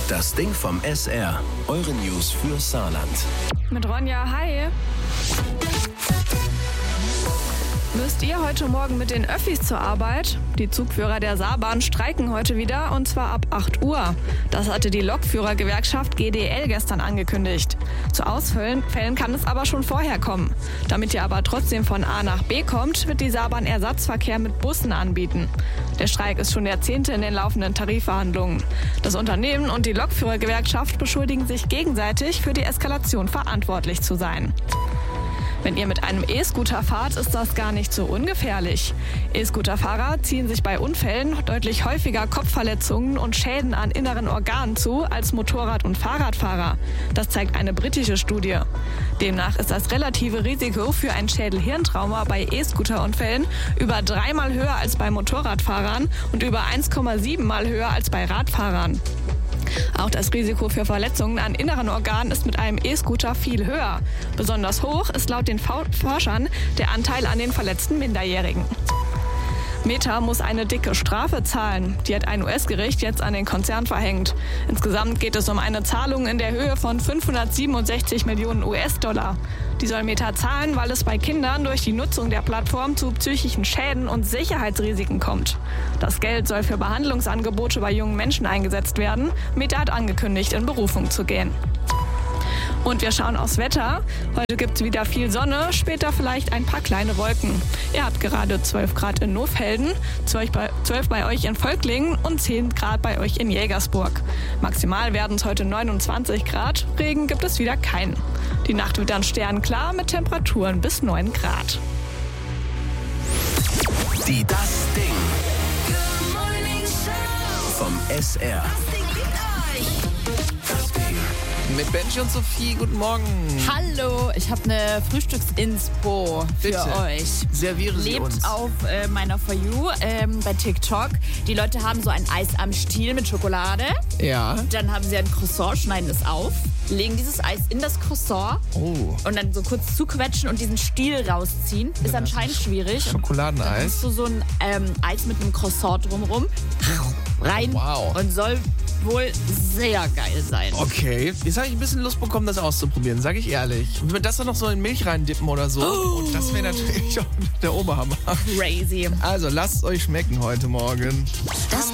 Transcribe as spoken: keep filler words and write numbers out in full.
Das Ding vom S R. Eure News für Saarland. Mit Ronja, hi. Müsst ihr heute Morgen mit den Öffis zur Arbeit? Die Zugführer der Saarbahn streiken heute wieder, und zwar ab acht Uhr. Das hatte die Lokführergewerkschaft G D L gestern angekündigt. Zu Ausfällen kann es aber schon vorher kommen. Damit ihr aber trotzdem von A nach B kommt, wird die Saarbahn Ersatzverkehr mit Bussen anbieten. Der Streik ist schon der zehnte in den laufenden Tarifverhandlungen. Das Unternehmen und die Lokführergewerkschaft beschuldigen sich gegenseitig, für die Eskalation verantwortlich zu sein. Wenn ihr mit einem E-Scooter fahrt, ist das gar nicht so ungefährlich. E-Scooter-Fahrer ziehen sich bei Unfällen deutlich häufiger Kopfverletzungen und Schäden an inneren Organen zu als Motorrad- und Fahrradfahrer. Das zeigt eine britische Studie. Demnach ist das relative Risiko für ein Schädel-Hirntrauma bei E-Scooter-Unfällen über dreimal höher als bei Motorradfahrern und über eins Komma sieben Mal höher als bei Radfahrern. Auch das Risiko für Verletzungen an inneren Organen ist mit einem E-Scooter viel höher. Besonders hoch ist laut den Forschern der Anteil an den verletzten Minderjährigen. Meta muss eine dicke Strafe zahlen. Die hat ein U S-Gericht jetzt an den Konzern verhängt. Insgesamt geht es um eine Zahlung in der Höhe von fünfhundertsiebenundsechzig Millionen U S-Dollar. Die soll Meta zahlen, weil es bei Kindern durch die Nutzung der Plattform zu psychischen Schäden und Sicherheitsrisiken kommt. Das Geld soll für Behandlungsangebote bei jungen Menschen eingesetzt werden. Meta hat angekündigt, in Berufung zu gehen. Und wir schauen aufs Wetter. Heute gibt es wieder viel Sonne, später vielleicht ein paar kleine Wolken. Ihr habt gerade zwölf Grad in Nofelden, zwölf bei, zwölf bei euch in Völklingen und zehn Grad bei euch in Jägersburg. Maximal werden es heute neunundzwanzig Grad, Regen gibt es wieder keinen. Die Nacht wird dann sternklar mit Temperaturen bis neun Grad. Die Das Ding vom S R. Mit Benji und Sophie, guten Morgen. Hallo, ich habe eine Frühstücksinspo für Bitte. euch. Serviere sie Lebt uns. auf äh, meiner For You ähm, bei TikTok. Die Leute haben so ein Eis am Stiel mit Schokolade. Ja. Dann haben sie ein Croissant, schneiden es auf, legen dieses Eis in das Croissant Oh. und dann so kurz zuquetschen und diesen Stiel rausziehen. Ist Ja, anscheinend schwierig. Dann Schokoladeneis. hast du so ein ähm, Eis mit einem Croissant drumrum rein Wow. und soll wohl sehr geil sein. Okay. Jetzt habe ich ein bisschen Lust bekommen, das auszuprobieren, sage ich ehrlich. Und wenn das dann noch so in Milch reindippen oder so, Oh. und das wäre natürlich auch der Oberhammer. Crazy. Also lasst es euch schmecken heute Morgen. Das